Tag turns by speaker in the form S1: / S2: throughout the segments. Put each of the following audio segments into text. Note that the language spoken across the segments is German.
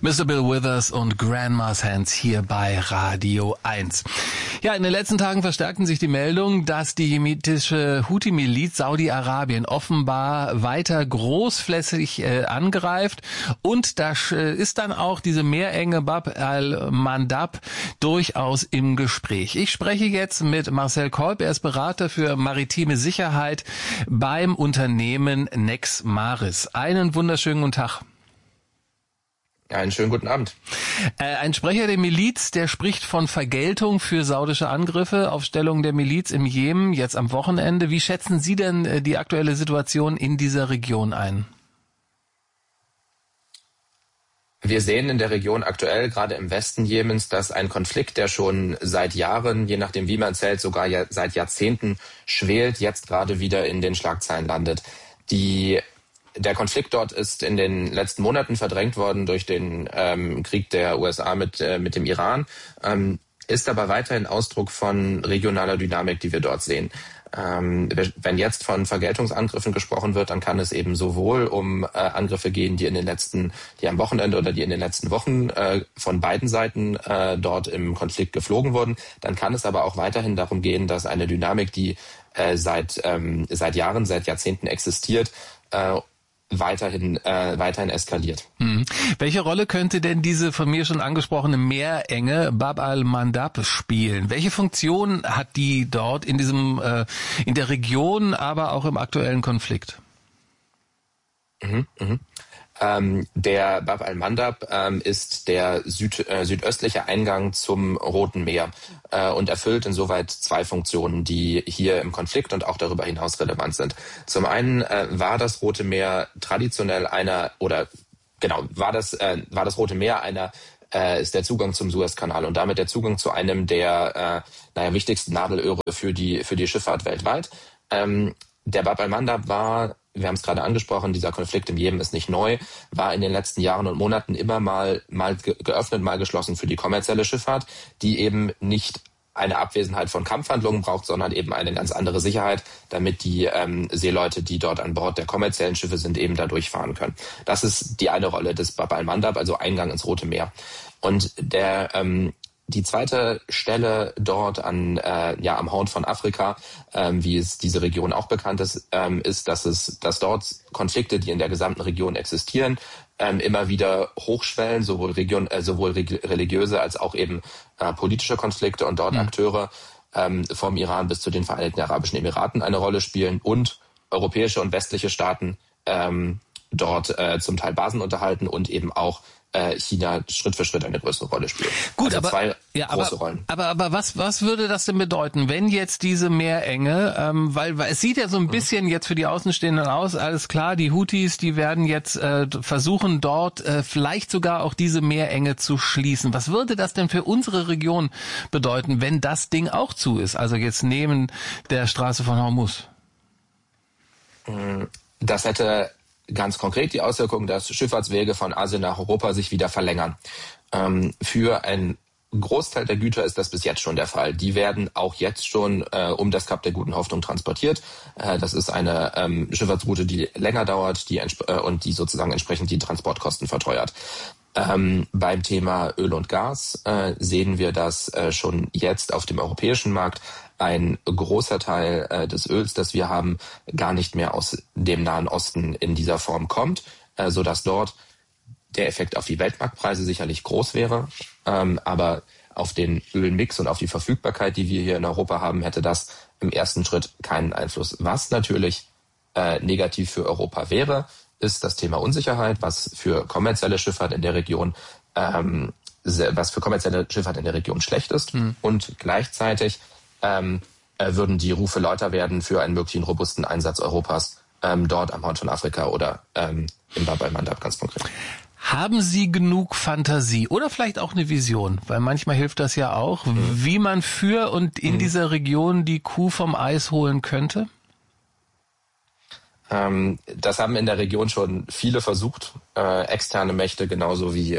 S1: Mr. Bill Withers und Grandma's Hands hier bei Radio 1. Ja, in den letzten Tagen verstärkten sich die Meldungen, dass die jemitische Houthi-Miliz Saudi-Arabien offenbar weiter großflächig angreift. Und da ist dann auch diese Meerenge Bab al-Mandab durchaus im Gespräch. Ich spreche jetzt mit Marcel Kolb, er ist Berater für maritime Sicherheit beim Unternehmen Nexmaris. Einen wunderschönen guten Tag.
S2: Ja, einen schönen guten Abend.
S1: Ein Sprecher der Miliz, der spricht von Vergeltung für saudische Angriffe auf Stellungen der Miliz im Jemen, jetzt am Wochenende. Wie schätzen Sie denn die aktuelle Situation in dieser Region ein?
S2: Wir sehen in der Region aktuell, gerade im Westen Jemens, dass ein Konflikt, der schon seit Jahren, je nachdem wie man zählt, sogar seit Jahrzehnten schwelt, jetzt gerade wieder in den Schlagzeilen landet. Der Konflikt dort ist in den letzten Monaten verdrängt worden durch den Krieg der USA mit dem Iran, ist aber weiterhin Ausdruck von regionaler Dynamik, die wir dort sehen. Wenn jetzt von Vergeltungsangriffen gesprochen wird, dann kann es eben sowohl um Angriffe gehen, die am Wochenende oder die in den letzten Wochen von beiden Seiten dort im Konflikt geflogen wurden. Dann kann es aber auch weiterhin darum gehen, dass eine Dynamik, die seit Jahren, seit Jahrzehnten existiert, weiterhin eskaliert.
S1: Welche Rolle könnte denn diese von mir schon angesprochene Meerenge Bab al-Mandab spielen? Welche Funktion hat die dort in der Region, aber auch im aktuellen Konflikt?
S2: Der Bab al-Mandab ist der südöstliche Eingang zum Roten Meer und erfüllt insoweit zwei Funktionen, die hier im Konflikt und auch darüber hinaus relevant sind. Zum einen war das Rote Meer traditionell ist der Zugang zum Suezkanal und damit der Zugang zu einem der wichtigsten Nadelöhre für die Schifffahrt weltweit. Der Bab al-Mandab war, wir haben es gerade angesprochen, dieser Konflikt im Jemen ist nicht neu, war in den letzten Jahren und Monaten immer mal geöffnet, mal geschlossen für die kommerzielle Schifffahrt, die eben nicht eine Abwesenheit von Kampfhandlungen braucht, sondern eben eine ganz andere Sicherheit, damit die Seeleute, die dort an Bord der kommerziellen Schiffe sind, eben da durchfahren können. Das ist die eine Rolle des Bab al-Mandab, also Eingang ins Rote Meer. Und die zweite Stelle dort am Horn von Afrika, wie es diese Region auch bekannt ist, ist, dass dort Konflikte, die in der gesamten Region existieren, immer wieder hochschwellen, sowohl religiöse als auch eben politische Konflikte und dort Akteure vom Iran bis zu den Vereinigten Arabischen Emiraten eine Rolle spielen und europäische und westliche Staaten dort zum Teil Basen unterhalten und eben auch China Schritt für Schritt eine größere Rolle spielt.
S1: Gut,
S2: also große Rollen.
S1: Aber was würde das denn bedeuten, wenn jetzt diese Meerenge, weil es sieht ja so ein bisschen jetzt für die Außenstehenden aus, alles klar, die Houthis, die werden jetzt versuchen dort vielleicht sogar auch diese Meerenge zu schließen. Was würde das denn für unsere Region bedeuten, wenn das Ding auch zu ist, also jetzt neben der Straße von Hormuz?
S2: Das hätte ganz konkret die Auswirkung, dass Schifffahrtswege von Asien nach Europa sich wieder verlängern. Für einen Großteil der Güter ist das bis jetzt schon der Fall. Die werden auch jetzt schon um das Kap der Guten Hoffnung transportiert. Das ist eine Schifffahrtsroute, die länger dauert und die sozusagen entsprechend die Transportkosten verteuert. Beim Thema Öl und Gas sehen wir, dass schon jetzt auf dem europäischen Markt ein großer Teil des Öls, das wir haben, gar nicht mehr aus dem Nahen Osten in dieser Form kommt, sodass dort der Effekt auf die Weltmarktpreise sicherlich groß wäre. Aber auf den Ölmix und auf die Verfügbarkeit, die wir hier in Europa haben, hätte das im ersten Schritt keinen Einfluss. Was natürlich negativ für Europa wäre, ist das Thema Unsicherheit, was für kommerzielle Schifffahrt in der Region schlecht ist. Und gleichzeitig würden die Rufe lauter werden für einen möglichen robusten Einsatz Europas dort am Horn von Afrika oder im Bab al-Mandab ganz konkret.
S1: Haben Sie genug Fantasie oder vielleicht auch eine Vision, weil manchmal hilft das ja auch, wie man für und in dieser Region die Kuh vom Eis holen könnte?
S2: Das haben in der Region schon viele versucht, externe Mächte genauso wie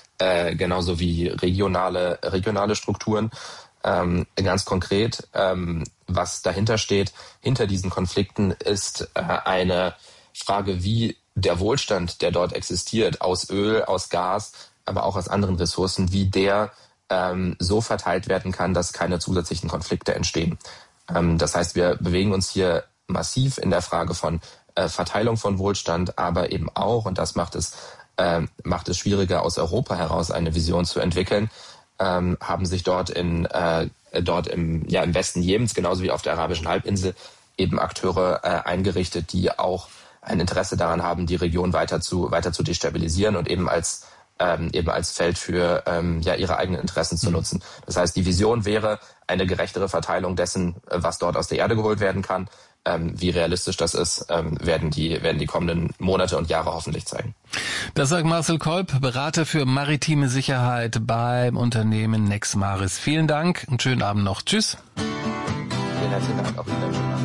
S2: regionale Strukturen. Ganz konkret, was dahinter steht, hinter diesen Konflikten ist eine Frage, wie der Wohlstand, der dort existiert, aus Öl, aus Gas, aber auch aus anderen Ressourcen, wie der so verteilt werden kann, dass keine zusätzlichen Konflikte entstehen. Das heißt, wir bewegen uns hier massiv in der Frage von Verteilung von Wohlstand, aber eben auch, und das macht es schwieriger, aus Europa heraus eine Vision zu entwickeln, haben sich dort im Westen Jemens, genauso wie auf der arabischen Halbinsel, eben Akteure eingerichtet, die auch ein Interesse daran haben, die Region weiter zu destabilisieren und eben als Feld für ihre eigenen Interessen zu nutzen. Das heißt, die Vision wäre eine gerechtere Verteilung dessen, was dort aus der Erde geholt werden kann. Wie realistisch das ist, werden die kommenden Monate und Jahre hoffentlich zeigen.
S1: Das sagt Marcel Kolb, Berater für maritime Sicherheit beim Unternehmen Nexmaris. Vielen Dank, einen schönen Abend noch. Tschüss.
S2: Vielen herzlichen Dank, auch Ihnen einen schönen Abend.